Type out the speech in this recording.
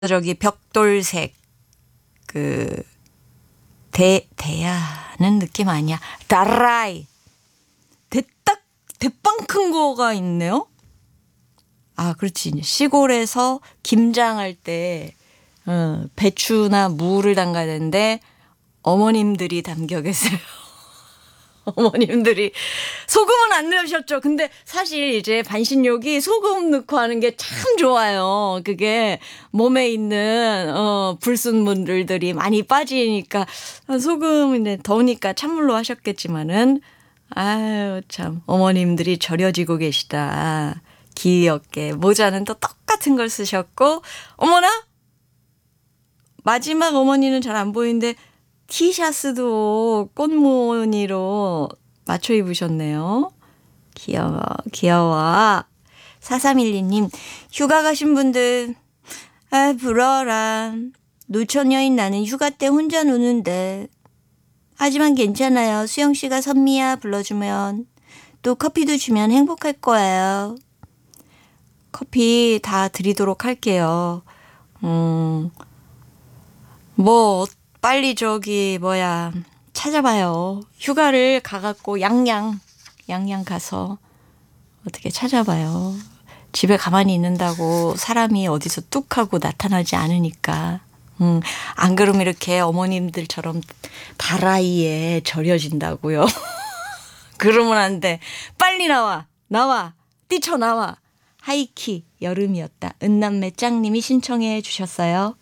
저기 벽돌색 그 대야는 느낌 아니야. 다라이. 대빵 큰 거가 있네요. 아, 그렇지. 시골에서 김장할 때 배추나 무를 담가야 되는데 어머님들이 담겨 계세요. 어머님들이 소금은 안 넣으셨죠. 근데 사실 이제 반신욕이 소금 넣고 하는 게 참 좋아요. 그게 몸에 있는 불순물들이 많이 빠지니까 소금 이제 더우니까 찬물로 하셨겠지만은 아유 참 어머님들이 절여지고 계시다. 귀엽게 모자는 또 똑같은 걸 쓰셨고 어머나 마지막 어머니는 잘 안 보이는데 티셔츠도 꽃무늬로 맞춰 입으셨네요. 귀여워, 귀여워. 4312님, 휴가 가신 분들, 아, 부러워라. 노처녀인 나는 휴가 때 혼자 노는데. 하지만 괜찮아요. 수영 씨가 선미야 불러주면 또 커피도 주면 행복할 거예요. 커피 다 드리도록 할게요. 뭐, 빨리 저기 찾아봐요. 휴가를 가갖고 양양 가서 어떻게 찾아봐요. 집에 가만히 있는다고 사람이 어디서 뚝 하고 나타나지 않으니까. 안 그러면 이렇게 어머님들처럼 다라이에 절여진다고요. 그러면 안 돼. 빨리 나와. 뛰쳐나와. 하이키 여름이었다. 은남매 짱님이 신청해 주셨어요.